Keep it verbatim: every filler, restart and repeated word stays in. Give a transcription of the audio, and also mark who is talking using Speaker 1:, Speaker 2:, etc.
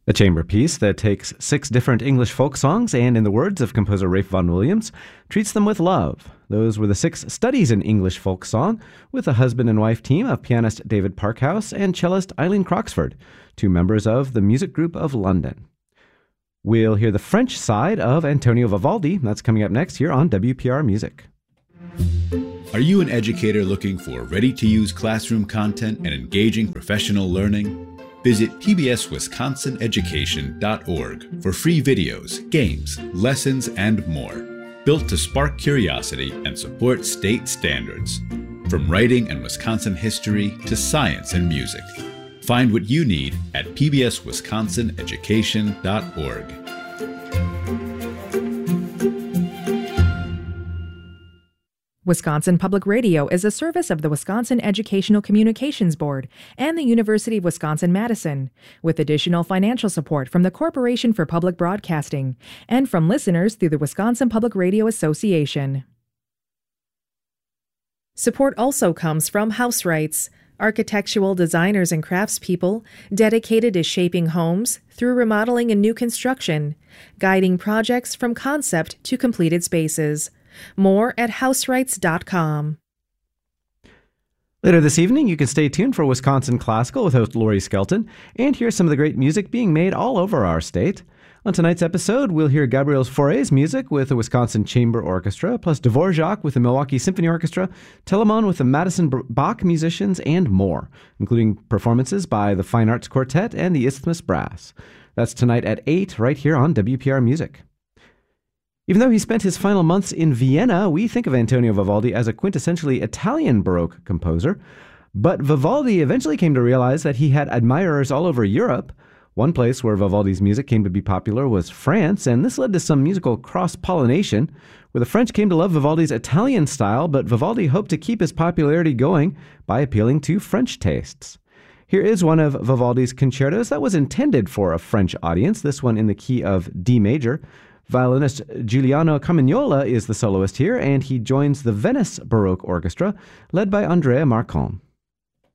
Speaker 1: A chamber piece that takes six different English folk songs and, in the words of composer Ralph Vaughan Williams, treats them with love. Those were the six studies in English folk song with a husband and wife team of pianist David Parkhouse and cellist Eileen Croxford, two members of the Music Group of London. We'll hear the French side of Antonio Vivaldi. That's coming up next here on W P R Music.
Speaker 2: Are you an educator looking for ready-to-use classroom content and engaging professional learning? Visit P B S Wisconsin Education dot org for free videos, games, lessons, and more, built to spark curiosity and support state standards. From writing and Wisconsin history to science and music. Find what you need at P B S Wisconsin Education dot org.
Speaker 3: Wisconsin Public Radio is a service of the Wisconsin Educational Communications Board and the University of Wisconsin-Madison, with additional financial support from the Corporation for Public Broadcasting and from listeners through the Wisconsin Public Radio Association. Support also comes from House Rights, architectural designers and craftspeople dedicated to shaping homes through remodeling and new construction, guiding projects from concept to completed spaces. More at house rights dot com.
Speaker 1: Later this evening, you can stay tuned for Wisconsin Classical with host Lori Skelton and hear some of the great music being made all over our state. On tonight's episode, we'll hear Gabriel Fauré's music with the Wisconsin Chamber Orchestra, plus Dvorak with the Milwaukee Symphony Orchestra, Telemann with the Madison Bach musicians, and more, including performances by the Fine Arts Quartet and the Isthmus Brass. That's tonight at eight, right here on W P R Music. Even though he spent his final months in Vienna, we think of Antonio Vivaldi as a quintessentially Italian Baroque composer. But Vivaldi eventually came to realize that he had admirers all over Europe. One place where Vivaldi's music came to be popular was France, and this led to some musical cross-pollination, where the French came to love Vivaldi's Italian style, but Vivaldi hoped to keep his popularity going by appealing to French tastes. Here is one of Vivaldi's concertos that was intended for a French audience, this one in the key of D major. Violinist Giuliano Carmignola is the soloist here, and he joins the Venice Baroque Orchestra, led by Andrea Marcon.